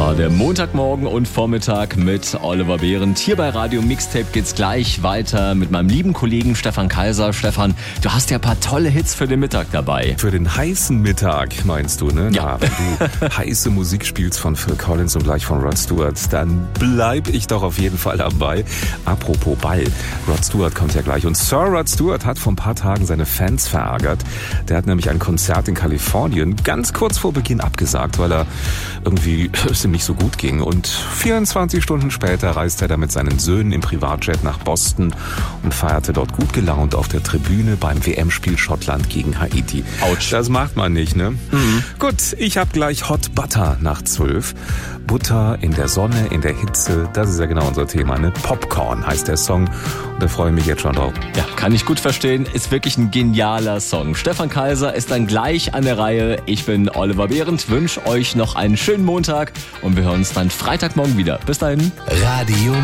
war der Montagmorgen und Vormittag mit Oliver Behrendt. Hier bei Radio Mixtape geht's gleich weiter mit meinem lieben Kollegen Stefan Kaiser. Stefan, du hast ja ein paar tolle Hits für den Mittag dabei. Für den heißen Mittag, meinst du, ne? Ja. Na, wenn du heiße Musik spielst von Phil Collins und gleich von Rod Stewart, dann bleib ich doch auf jeden Fall dabei. Apropos Ball, Rod Stewart kommt ja gleich. Und Sir Rod Stewart hat vor ein paar Tagen seine Fans verärgert. Der hat nämlich ein Konzert in Kalifornien ganz kurz vor Beginn abgesagt, weil er irgendwie es ihm nicht so gut ging. Und 24 Stunden später reiste er dann mit seinen Söhnen im Privatjet nach Boston und feierte dort gut gelaunt auf der Tribüne beim WM-Spiel Schottland gegen Haiti. Autsch. Das macht man nicht, ne? Mhm. Gut, ich habe gleich Hot Butter nach 12. Butter in der Sonne, in der Hitze, das ist ja genau unser Thema, ne? Popcorn heißt der Song und da freue ich mich jetzt schon drauf. Ja, kann ich gut verstehen. Ist wirklich ein genialer Song. Stefan Kaiser ist dann gleich an der Reihe. Ich bin Oliver Behrendt, wünsche euch noch einen schönen Montag und wir hören uns dann Freitagmorgen wieder. Bis dahin. Radio